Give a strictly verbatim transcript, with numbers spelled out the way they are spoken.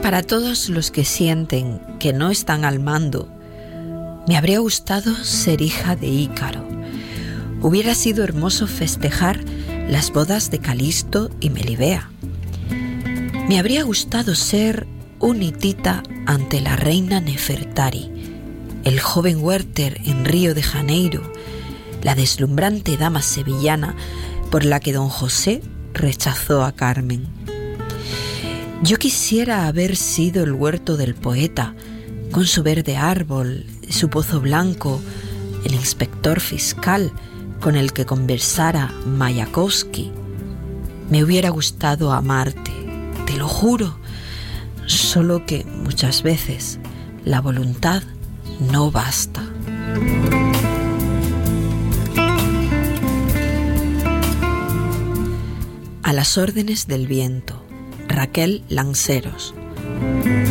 Para todos los que sienten que no están al mando, me habría gustado ser hija de Ícaro. Hubiera sido hermoso festejar las bodas de Calisto y Melibea. Me habría gustado ser un hitita ante la reina Nefertari, el joven Werther en Río de Janeiro, la deslumbrante dama sevillana por la que don José rechazó a Carmen. Yo quisiera haber sido el huerto del poeta, con su verde árbol, su pozo blanco, el inspector fiscal con el que conversara Mayakovsky. Me hubiera gustado amarte, te lo juro, solo que muchas veces la voluntad no basta. A las órdenes del viento, Raquel Lanceros.